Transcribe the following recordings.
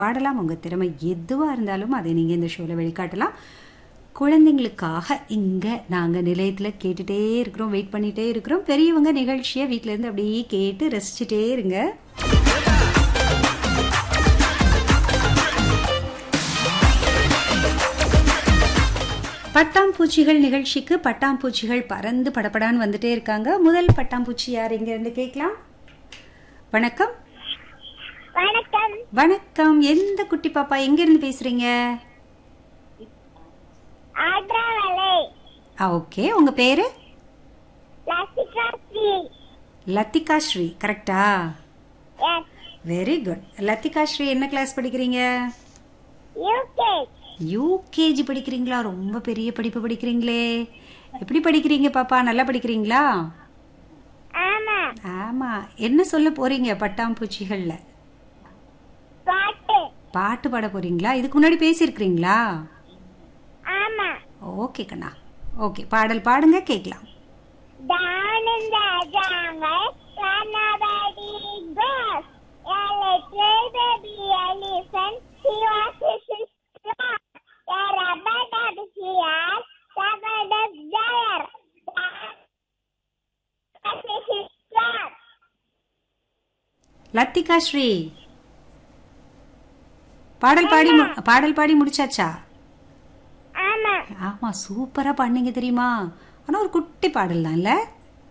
பாடலாம். உங்க திறமை எதுவா இருந்தாலும் அதை நீங்க இந்த ஷோல வெளிக்காட்டலாம். குழந்தைங்களுக்காக இங்க நாங்க நிலையத்துல கேட்டுட்டே இருக்கிறோம், வெயிட் பண்ணிட்டே இருக்கிறோம். பெரியவங்க நிகழ்ச்சியை வீட்ல இருந்து அப்படியே கேட்டு ரசிச்சுட்டே இருங்க. பட்டாம்பூச்சிகள் நிகழ்ச்சிக்கு பட்டாம்பூச்சிகள் பறந்து படப்படான்னு வந்துட்டே இருக்காங்க. முதல் பட்டாம்பூச்சி யார் இங்க இருந்து கேட்கலாம்? வணக்கம். வணக்கம். வணக்கம். எந்த குட்டி பாப்பா எங்க இருந்து பேசுறீங்க? ஆட்ராவளை. ஓகே, உங்க பேரு? லத்திகா ஸ்ரீ. லத்திகா ஸ்ரீ, கரெக்டா? S. Very good. Lathika Sri என்ன கிளாஸ் படிக்கிறீங்க? யூகேஜி. யூகேஜி படிக்கிறீங்களா? ரொம்ப பெரிய படிப்பு படிக்கிறீங்களே. எப்படி படிக்கிறீங்க பாப்பா? நல்லா படிக்கிறீங்களா? ஆமா. ஆமா. என்ன சொல்ல போறீங்க பட்டாம்பூச்சிகள்ல? பாட்டு. பாட்டு பாட போறீங்களா? இதுக்கு முன்னாடி பேசியிருக்கிறீங்களா? ஆமா. ஓகே கண்ணா. ஓகே, பாடல் பாடுங்க, கேட்கலாம். Down in the jungle, where nobody goes, a little baby elephant, he was his strong. A rubber duck here, rubber duck there. That was his strong. Lathika Sri, பாடல் பாடி முடிச்சாச்சா? ஆமா. ஆமா, சூப்பரா பண்ணீங்க தெரியுமா? ஆனா ஒரு குட்டி பாடல் தான் இல்ல?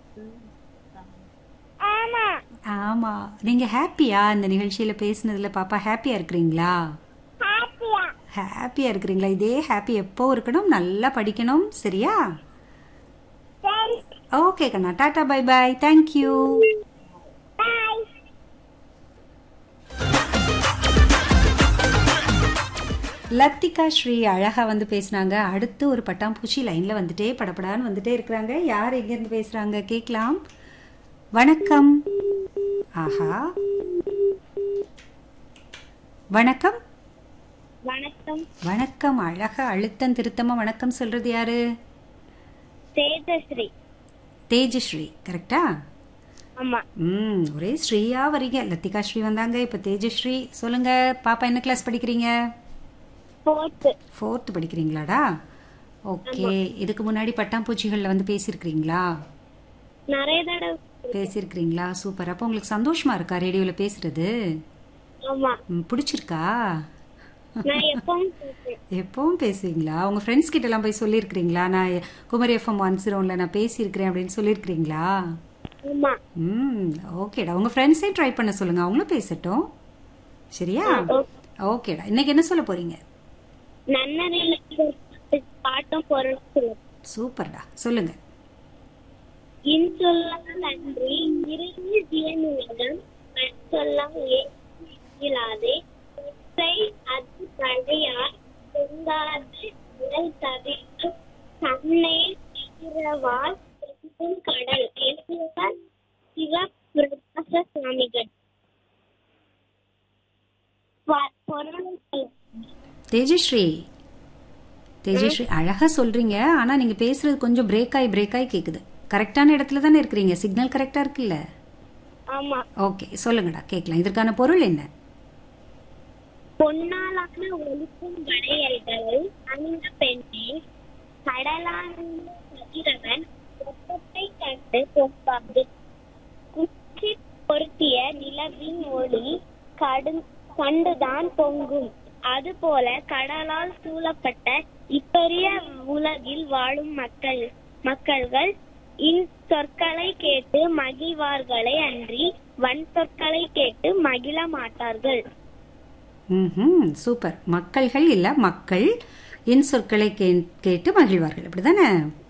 ஆமா. ஆமா. நீங்க ஹாப்பியா இந்த நிகழ்ச்சியில பேசுனதுல? பாப்பா ஹாப்பியா இருக்கிறீங்களா? ஹாப்பியா. ஹாப்பியா இருக்கிறீங்களா? இதே ஹாப்பி எப்போ இருக்கணும், நல்லா படிக்கணும், சரியா? சரி. Okay Kanna, Tata, by by, thank you. பாய். லத்திகா ஸ்ரீ அழகா வந்து பேசினாங்க. அடுத்து ஒரு பட்டாம்பூச்சி லைன்ல வந்துட்டே படப்படான்னு வந்துட்டே இருக்கிறாங்க. யார் எங்க இருந்து பேசுறாங்க கேட்கலாம். வணக்கம். ஆஹா, வணக்கம். வணக்கம். வணக்கம். அழகா அழுத்தம் திருத்தமா வணக்கம் சொல்றது யாரு? தேஜஸ்ரீ. தேஜஸ்ரீ, கரெக்டா? ஆமா. ஒரே ஸ்ரீயா வரீங்க. லத்திகா ஸ்ரீ வந்தாங்க, இப்ப தேஜஸ்ரீ. சொல்லுங்க பாப்பா, என்ன கிளாஸ் படிக்கிறீங்க? ஃபோர்த் படிக்கிறீங்களாடா? ஓகே. இதுக்கு முன்னாடி பட்டாம்பூச்சிகள்ல வந்து பேசியிருக்கிறீங்களா? நிறைய தடவை பேசியிருக்கிறீங்களா? சூப்பர். அப்போ உங்களுக்கு சந்தோஷமா இருக்கா ரேடியோல பேசுறது? ஆமா. பிடிச்சிருக்கா? நான் எப்பவும் பேசுவீங்களா? உங்க ஃப்ரெண்ட்ஸ் கிட்ட எல்லாம் போய் சொல்லியிருக்கிறீங்களா? நான் குமரி எஃப்எம் 101ல நான் பேசியிருக்கிறேன் அப்படின்னு சொல்லியிருக்கிறீங்களா? ஆமா. ஓகேடா. உங்க ஃப்ரெண்ட்ஸே ட்ரை பண்ண சொல்லுங்க, அவங்களும் பேசட்டும், சரியா? ஓகேடா. இன்னைக்கு என்ன சொல்ல போறீங்க? பாட்டும் பொருள். சூப்பர்டா, சொல்லுங்க. இன்சொல்லால் அன்றி இறைஞ்சி ஜீவனுலகம் சொல்லாம் இயலாதே அது பழையார் பொங்காது உடல் தவிர்த்து தன்னை இரவால் கடல் எழுதியவர் சிவபிரகாச சுவாமிகள். தேஜஸ்ரீ, தேஜஸ்ரீ அழகா சொல்றீங்க. ஆனா நீங்க பேசுறது கொஞ்சம் பிரேக் ஆகி கேக்குது. கரெக்டான இடத்துல தானே இருக்கிறீங்க? சிக்னல் கரெக்டா இருக்குல்ல? ஆமா. ஓகே, சொல்லுங்கடா, கேட்கலாம். இதற்கான பொருள் என்ன? பொன்னாலான ஒலிக்கும் வளையல்களை அணிந்த பெண்ணே, கடலான கதிரவன் வெப்பத்தை கண்டு பொங்காது. குச்சி பொருத்திய நிலவின் ஒளி கண்டுதான் பொங்கும். அதுபோல கடலால் சூழப்பட்ட இப்பெரிய உலகில் வாழும் மக்கள்கள் சொற்களை கேட்டு மகிழ்வார்களே அன்றி வன் சொற்களை கேட்டு மகிழ மாட்டார்கள். சூப்பர். மக்கள்கள் இல்ல, மக்கள் என் சொற்களை கேட்டு மகிழ்வார்கள், அப்படிதானே?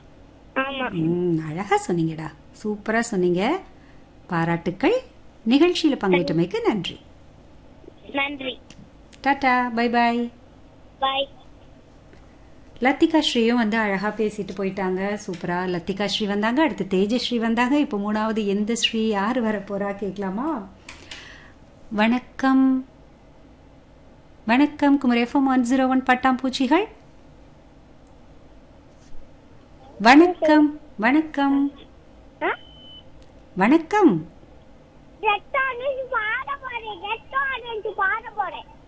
அழகா சொன்னீங்கடா, சூப்பரா சொன்னீங்க. பாராட்டுக்கள். நிகழ்ச்சியில பங்கேற்றமைக்கு நன்றி. நன்றி. Tata, by by. By. Lathika ஸ்ரீயும் வந்து அழகா பேசிட்டு போயிட்டாங்க. சூப்பரா. லத்திகா ஸ்ரீ வந்தாங்க, அடுத்து தேஜஸ்ரீ வந்தாங்க. இப்போ மூணாவது எந்த ஸ்ரீ யார் வர போறா கேட்கலாமா? வணக்கம். வணக்கம். குமரி எஃப்எம் 101 பட்டாம்பூச்சிகள். வணக்கம். வணக்கம். வணக்கம். பாட போறேன்.